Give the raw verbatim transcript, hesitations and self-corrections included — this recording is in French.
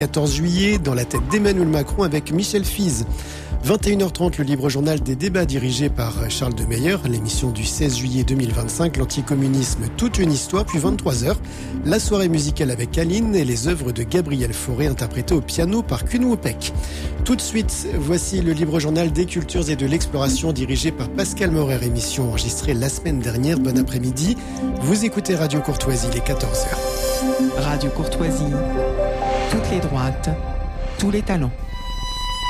quatorze juillet, dans la tête d'Emmanuel Macron avec Michel Fize. vingt et une heures trente, le libre journal des débats dirigé par Charles de Meyer, l'émission du seize juillet deux mille vingt-cinq, l'anticommunisme, toute une histoire, puis vingt-trois heures, la soirée musicale avec Aline et les œuvres de Gabriel Fauré interprétées au piano par Kuno Opek. Tout de suite, voici le libre journal des cultures et de l'exploration dirigé par Pascal Maurer, émission enregistrée la semaine dernière. Bon après-midi, vous écoutez Radio Courtoisie, les quatorze heures. Radio Courtoisie, toutes les droites, tous les talents.